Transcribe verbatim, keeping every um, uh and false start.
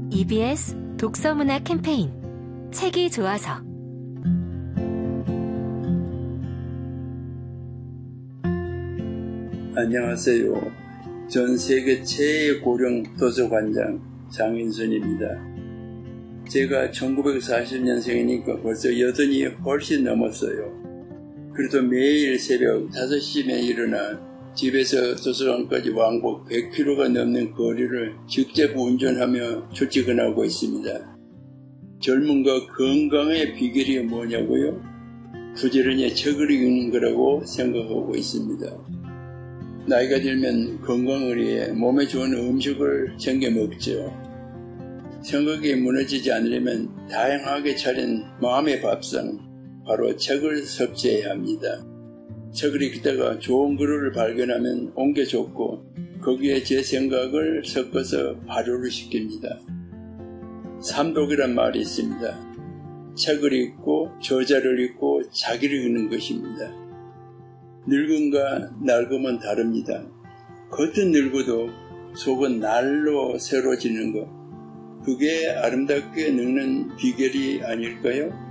이비에스 독서문화 캠페인 책이 좋아서. 안녕하세요. 전 세계 최애 고령 도서관장 장인순입니다. 제가 천구백사십 년생이니까 벌써 여든이 훨씬 넘었어요. 그래도 매일 새벽 다섯 시쯤에 일어나 집에서 도서관까지 왕복 백 킬로미터가 넘는 거리를 직접 운전하며 출퇴근하고 있습니다. 젊음과 건강의 비결이 뭐냐고요? 부지런히 책을 읽는 거라고 생각하고 있습니다. 나이가 들면 건강을 위해 몸에 좋은 음식을 챙겨 먹죠. 생각이 무너지지 않으려면 다양하게 차린 마음의 밥상, 바로 책을 섭취해야 합니다. 책을 읽다가 좋은 글을 발견하면 옮겨 적고 거기에 제 생각을 섞어서 발효를 시킵니다. 삼독이란 말이 있습니다. 책을 읽고 저자를 읽고 자기를 읽는 것입니다. 늙음과 낡음은 다릅니다. 겉은 늙어도 속은 날로 새로워지는 것, 그게 아름답게 늙는 비결이 아닐까요?